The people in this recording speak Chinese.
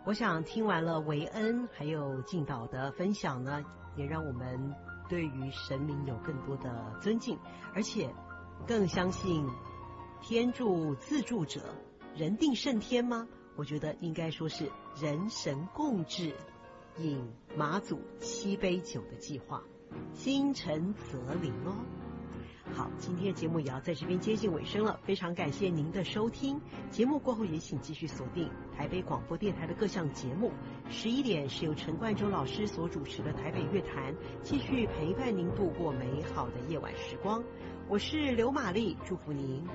我想听完了维恩还有敬祷的分享呢，也让我们对于神明有更多的尊敬，而且更相信天助自助者，人定胜天吗？我觉得应该说是人神共治，饮马祖7杯酒的计划，心诚则灵哦。好，今天的节目也要在这边接近尾声了，非常感谢您的收听。节目过后也请继续锁定台北广播电台的各项节目，11点是由陈冠洲老师所主持的台北乐坛，继续陪伴您度过美好的夜晚时光。我是刘玛丽，祝福您